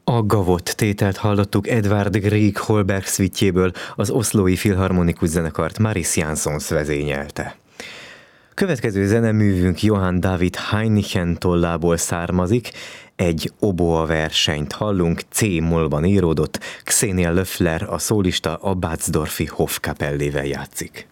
A Gavot tételt hallottuk Edvard Grieg Holberg szvittjéből, az Oszlói Filharmonikus Zenekart Maris Jansons vezényelte. Következő zeneművünk Johann David Heinichen tollából származik, egy oboa versenyt hallunk, C-mollban íródott, Xenia Löffler, a szólista a Bátzdorfi Hofkapellével játszik.